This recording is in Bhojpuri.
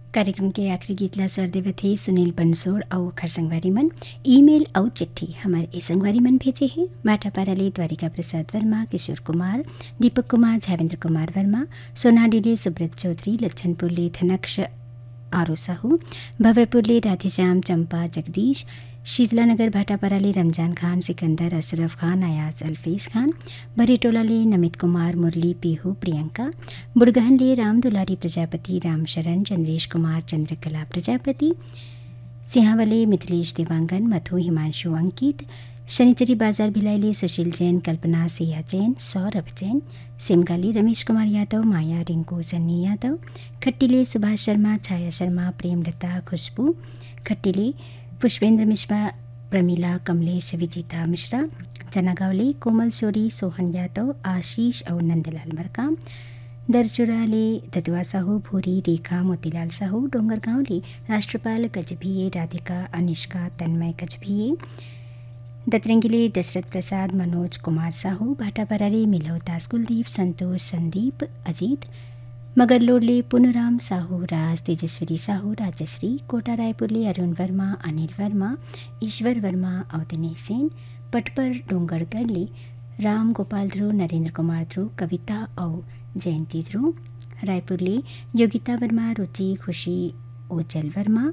कार्यक्रम के आखिरी गीतला स्वर देवत है सुनील बंसोड़ और खरसंगवारी मन। ईमेल और चिट्ठी हमारे ए संगवारी मन भेजे हैं। भाटापाराले द्वारिका प्रसाद वर्मा, किशोर कुमार, दीपक कुमार, झावेंद्र कुमार वर्मा, सोनाडीले सुब्रत चौधरी, लच्छनपुरले धनक्ष आरो साहू, भवरपुरले राधेश्याम, चंपा, जगदीश, शीतलानगर भाटापाराले रमजान खान, सिकंदर, अशरफ खान, अयाज, अल्फेज खान, भरेटोलाले नमित कुमार, मुरली, पीहू, प्रियंका, बुड़गहनले राम दुलारी प्रजापति, राम शरण, चंद्रेश कुमार, चंद्रकला प्रजापति, सिंहावले मिथिलेश देवांगन, मधु, हिमांशु, अंकित, शनिचरी बाजार भिलाईले सुशील जैन, कल्पना, सिया जैन, सौरभ जैन, सिमगाली रमेश कुमार यादव, माया, रिंकू, सन्नी यादव, खट्टीले सुभाष शर्मा, छाया शर्मा, प्रेमलता, खुशबू, खट्टीले पुष्पेंद्र मिश्रा, प्रमीला, कमलेश, विजिता मिश्रा, चनागावले कोमल शोरी, सोहन यादव, आशीष और नंदलाल मरकाम, दरचुराले ददुआ साहू, भूरी, रेखा, मोतीलाल साहू, डोंगरगांवले राष्ट्रपाल कजभिये, राधिका, अनिष्का, तन्मय कजभिये, दतरंगिले दशरथ प्रसाद, मनोज कुमार साहू, भाटापाराले मिलौदास, कुलदीप, संतोष, संदीप, अजीत, मगरलोडले पुनराम साहू, राज, तेजस्वी साहू, राजश्री, कोटा रायपुरले अरुण वर्मा, अनिल वर्मा, ईश्वर वर्मा और दिनेश सेन, पटपर डोंगरगढ़ले राम गोपाल ध्रुव, नरेंद्र कुमार ध्रुव, कविता और जयंती ध्रुव, रायपुरले योगिता वर्मा, रुचि, खुशी, ओजल वर्मा,